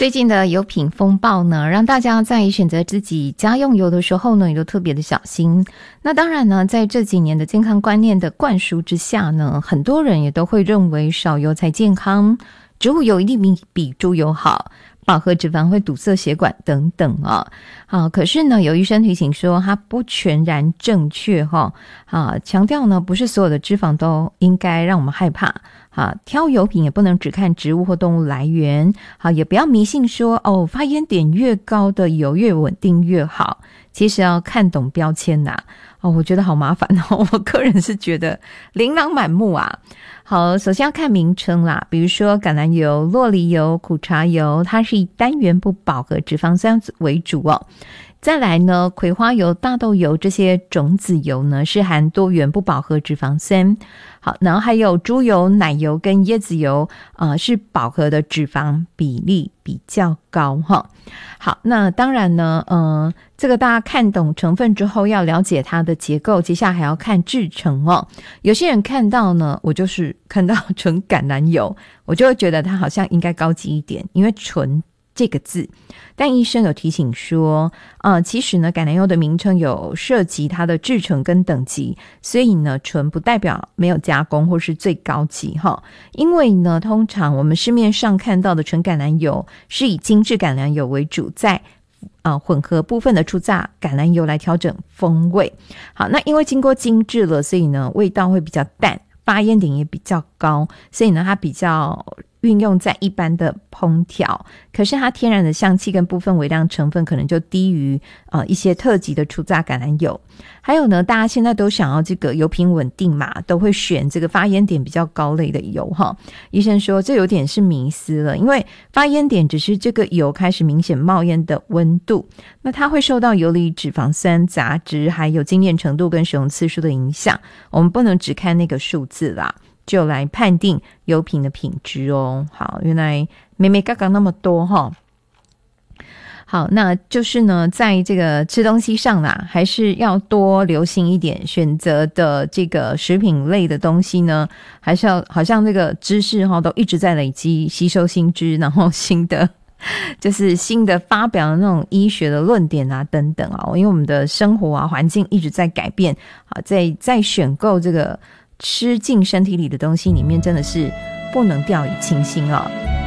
最近的油品风暴呢，让大家在选择自己家用油的时候呢，也都特别的小心。那当然呢，在这几年的健康观念的灌输之下呢，很多人也都会认为少油才健康，植物油一定比猪油好，饱和脂肪会堵塞血管等等啊。好，可是呢，有医生提醒说，它不全然正确哈。强调呢，不是所有的脂肪都应该让我们害怕。挑油品也不能只看植物或动物来源，也不要迷信说发烟点越高的油越稳定越好，其实要看懂标签呐。我觉得好麻烦哦，我个人是觉得琳琅满目啊。好，首先要看名称啦，比如说橄榄油、酪梨油、苦茶油，它是以单元不饱和脂肪酸为主哦。再来呢，葵花油、大豆油这些种子油呢，是含多元不饱和脂肪酸。好，然后还有猪油、奶油跟椰子油，是饱和的脂肪比例比较高哈。好，那当然呢，这个大家看懂成分之后，要了解它的结构，接下来还要看制成哦。有些人看到呢，我就是看到纯橄榄油，我就会觉得它好像应该高级一点，因为纯这个字，但医生有提醒说，其实呢，橄榄油的名称有涉及它的制成跟等级，所以呢，纯不代表没有加工或是最高级哈。因为呢，通常我们市面上看到的纯橄榄油是以精致橄榄油为主，在混合部分的初榨橄榄油来调整风味。好，那因为经过精致了，所以呢，味道会比较淡，发烟点也比较高，所以呢，它比较运用在一般的烹调，可是它天然的香气跟部分微量成分可能就低于一些特级的初榨橄榄油。还有呢，大家现在都想要这个油品稳定嘛，都会选这个发烟点比较高类的油哈。医生说这有点是迷思了，因为发烟点只是这个油开始明显冒烟的温度，那它会受到油里脂肪酸、杂质还有精炼程度跟使用次数的影响，我们不能只看那个数字啦，就来判定油品的品质哦。好，原来妹妹刚刚那么多哈。好，那就是呢，在这个吃东西上啦，还是要多留心一点，选择的这个食品类的东西呢，还是要好像这个知识都一直在累积，吸收新知，然后新的发表的那种医学的论点啊等等啊，因为我们的生活啊环境一直在改变啊，在选购这个吃进身体里的东西里面，真的是不能掉以轻心啊。